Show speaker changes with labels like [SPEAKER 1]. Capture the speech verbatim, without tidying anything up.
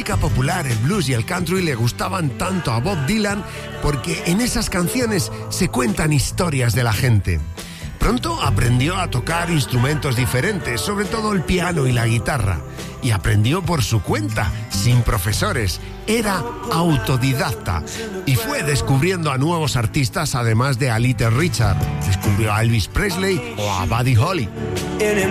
[SPEAKER 1] música popular, el blues y el country le gustaban tanto a Bob Dylan porque en esas canciones se cuentan historias de la gente. Pronto aprendió a tocar instrumentos diferentes, sobre todo el piano y la guitarra. Y aprendió por su cuenta, sin profesores. Era autodidacta y fue descubriendo a nuevos artistas además de a Little Richard. Descubrió a Elvis Presley o a Buddy Holly.